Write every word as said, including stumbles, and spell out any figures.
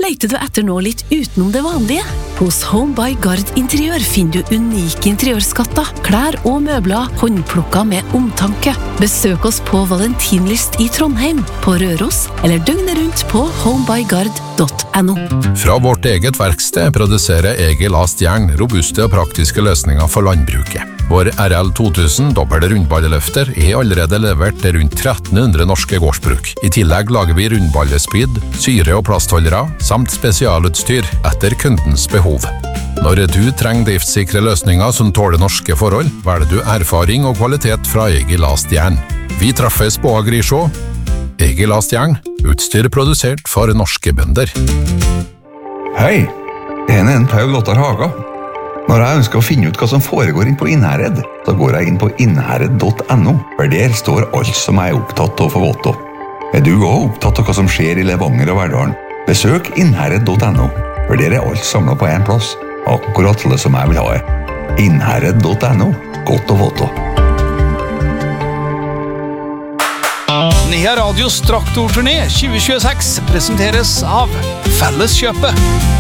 Leiter du etter noe litt utenom det vanlige? Hos Home by Gard Interiør finner du unike interiørskatter, klær og møbler håndplukket med omtanke. Besøk oss på Valentinlyst i Trondheim, på Røros, eller døgnet rundt på homebygard punktum no. Fra vårt eget verksted produserer Egil Ast Jern robuste og praktiske løsninger for landbruket. Vår R L to tusen dobbelt rundballeløfter er allerede levert til rundt tretten hundre norske gårdsbruk. I tillegg lager vi rundballespyd, syre- og plastholdere, samt spesialutstyr etter kundens behov. Når du trenger driftssikre løsninger som tåler norske forhold, velger du erfaring og kvalitet fra Egil Ast Jern. Vi treffes på Agrisjå. Egil Ast Jern, utstyr produsert for norske bønder. Hei, jeg er en Paul Ottar Haga. Når jeg ønsker å finne ut hva som foregår inn på Innherred, så går jeg inn på innherred punktum no, for der står alt som jeg er opptatt av å få vite. Er du også opptatt av hva som skjer i Levanger og Verdalen? Besøk innherred punktum no, for der er alt samlet på en plass. Akkurat det som jeg vil ha det. innherred punktum no, godt å få til. Nea Radios traktorturné tjue tjueseks presenteres av Felleskjøpet.